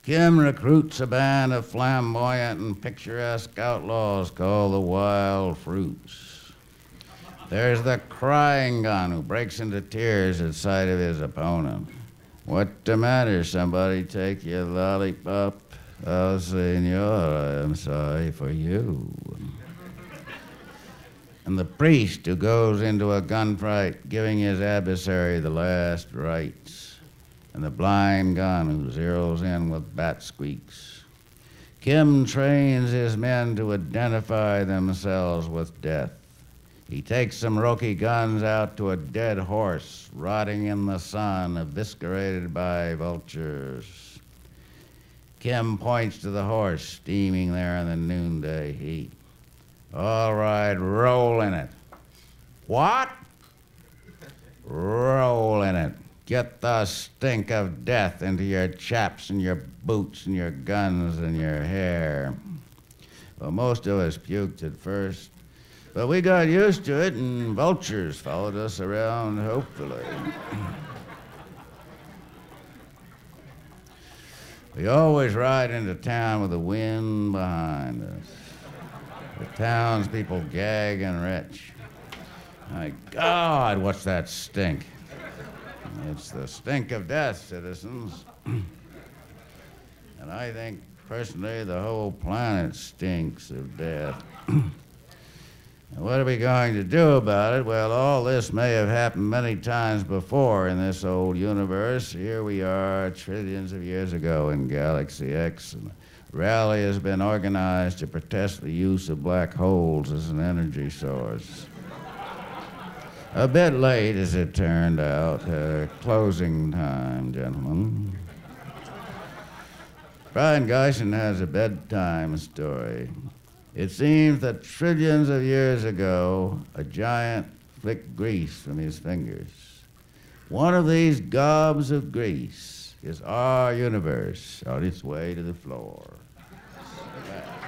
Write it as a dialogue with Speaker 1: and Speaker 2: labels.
Speaker 1: Kim recruits a band of flamboyant and picturesque outlaws called the Wild Fruits. There's the crying gun who breaks into tears at sight of his opponent. What the matter? Somebody take your lollipop? Oh, senor, I'm sorry for you. And the priest who goes into a gunfight giving his adversary the last rites. And the blind gun who zeroes in with bat squeaks. Kim trains his men to identify themselves with death. He takes some Roki guns out to a dead horse rotting in the sun, eviscerated by vultures. Kim points to the horse steaming there in the noonday heat. All right, roll in it. What? Roll in it. Get the stink of death into your chaps and your boots and your guns and your hair. Well, most of us puked at first, but we got used to it and vultures followed us around, hopefully. We always ride into town with the wind behind us. The townspeople gag and retch. My God, what's that stink? It's the stink of death, citizens. And I think, personally, the whole planet stinks of death. And what are we going to do about it? Well, all this may have happened many times before in this old universe. Here we are, trillions of years ago in Galaxy X, and a rally has been organized to protest the use of black holes as an energy source. A bit late, as it turned out. Closing time, gentlemen. Brian Geisen has a bedtime story. It seems that trillions of years ago, a giant flicked grease from his fingers. One of these gobs of grease is our universe on its way to the floor.